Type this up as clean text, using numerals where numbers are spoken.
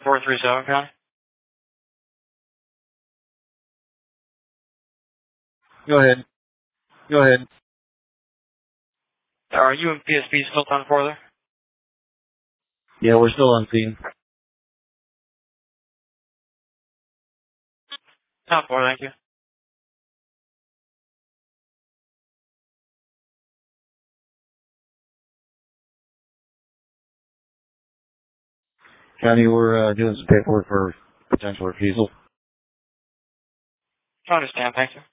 437, County. Go ahead. Go ahead. Are you and PSP still on for there? Yeah, we're still on scene. Top 4, thank you. County, we're doing some paperwork for potential refusal. I understand, thank you.